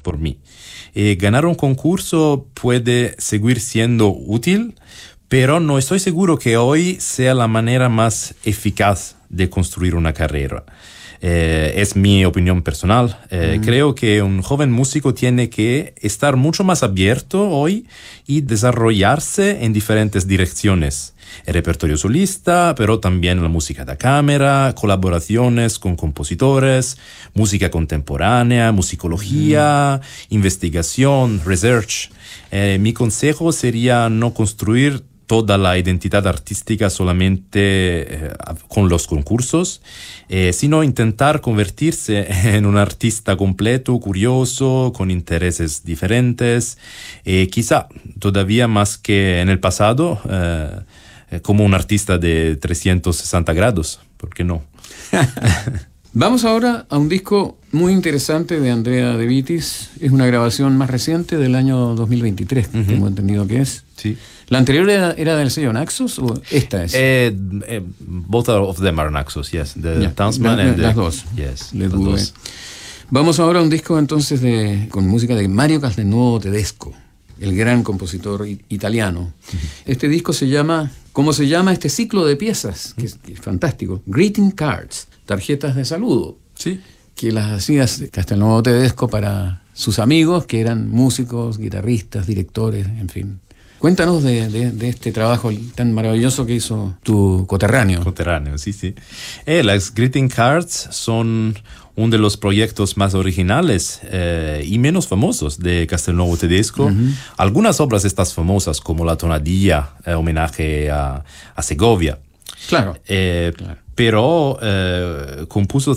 por mí. Ganar un concurso puede seguir siendo útil, pero no estoy seguro que hoy sea la manera más eficaz de construir una carrera. Es mi opinión personal. Creo que un joven músico tiene que estar mucho más abierto hoy y desarrollarse en diferentes direcciones. El repertorio solista, pero también la música de cámara, colaboraciones con compositores, música contemporánea, musicología, investigación, research. Mi consejo sería no construir toda la identidad artística solamente con los concursos, sino intentar convertirse en un artista completo, curioso, con intereses diferentes, quizá todavía más que en el pasado, como un artista de 360 grados, ¿por qué no? Vamos ahora a un disco muy interesante de Andrea De Vitis. Es una grabación más reciente del año 2023, tengo entendido que es. Sí. ¿La anterior era del sello Naxos o esta es? Both of them are Naxos, yes. The Townsman and las dos. Yes, las dos. dos. Vamos ahora a un disco entonces con música de Mario Castelnuovo Tedesco, el gran compositor italiano. Este disco se llama, ¿cómo se llama este ciclo de piezas? Que es fantástico. Greeting Cards, tarjetas de saludo. Sí. Que las hacía Castelnuovo Tedesco para sus amigos, que eran músicos, guitarristas, directores, en fin. Cuéntanos de este trabajo tan maravilloso que hizo tu coterráneo. Coterráneo, sí, sí. Las greeting cards son uno de los proyectos más originales y menos famosos de Castelnuovo Tedesco. Algunas obras estas famosas, como La Tonadilla, homenaje a Segovia. Claro. Claro. Pero compuso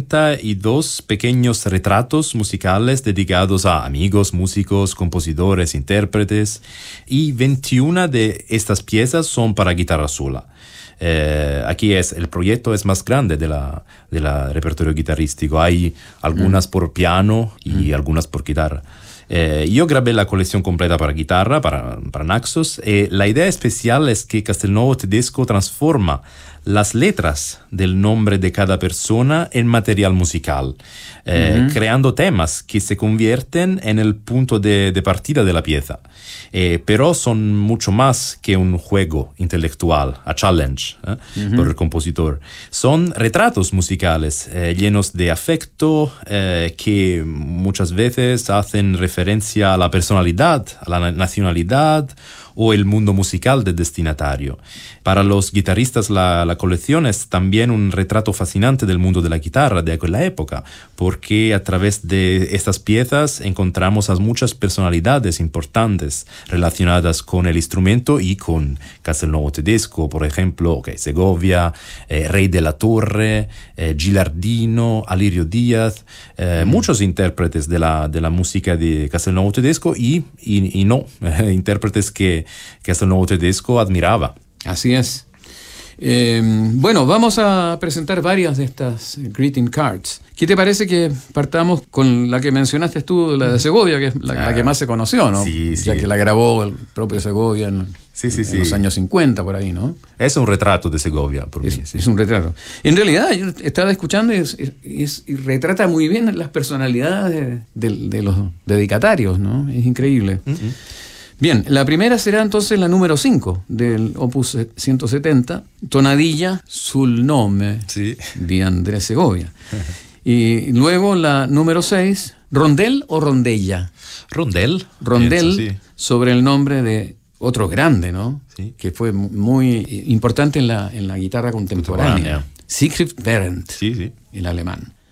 52 pequeños retratos musicales dedicados a amigos, músicos, compositores, intérpretes, y 21 de estas piezas son para guitarra sola. Aquí el proyecto es más grande de la repertorio guitarrístico. Hay algunas por piano y algunas por guitarra. Yo grabé la colección completa para guitarra, para Naxos. La idea especial es que Castelnuovo Tedesco transforma las letras del nombre de cada persona en material musical, creando temas que se convierten en el punto de partida de la pieza. Pero son mucho más que un juego intelectual, a challenge por el compositor. Son retratos musicales llenos de afecto que muchas veces hacen referencia a la personalidad, a la nacionalidad o el mundo musical del destinatario. Para los guitarristas la colección es también un retrato fascinante del mundo de la guitarra de aquella época, porque a través de estas piezas encontramos a muchas personalidades importantes relacionadas con el instrumento y con Castelnuovo Tedesco, por ejemplo, Segovia, Rey de la Torre, Gilardino, Alirio Díaz, muchos intérpretes de la música de Castelnuovo Tedesco y intérpretes que Castelnuovo Tedesco admiraba. Así es. Bueno, vamos a presentar varias de estas greeting cards. ¿Qué te parece que partamos con la que mencionaste tú, la de Segovia, que es la que más se conoció, ¿no? Sí, ya que la grabó el propio Segovia en los años 50, por ahí, ¿no? Es un retrato de Segovia, por mí. Es un retrato. En realidad, yo estaba escuchando y retrata muy bien las personalidades de los dedicatarios, ¿no? Es increíble. Bien, la primera será entonces la número 5 del Opus 170, Tonadilla sul nome de Andrés Segovia. Y luego la número 6, Rondel o Rondella. Rondel. Rondel, sobre el nombre de otro grande, ¿no? Sí. Que fue muy importante en la guitarra contemporánea. Siegfried Behrendt, el alemán.